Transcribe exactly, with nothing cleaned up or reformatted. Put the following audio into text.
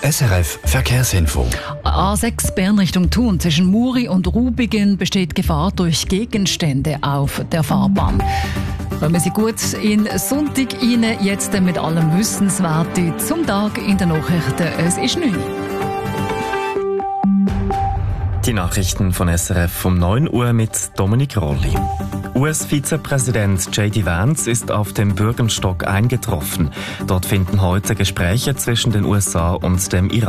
S R F Verkehrsinfo. A sechs Bern Richtung Thun. Zwischen Muri und Rubigen besteht Gefahr durch Gegenstände auf der Fahrbahn. Kommen Sie gut in Sonntag rein, jetzt mit allem Wissenswerten zum Tag in den Nachrichten. Es ist neun. Die Nachrichten von S R F um neun Uhr mit Dominik Rolli. U S-Vizepräsident J D Vance ist auf dem Bürgenstock eingetroffen. Dort finden heute Gespräche zwischen den U S A und dem Iran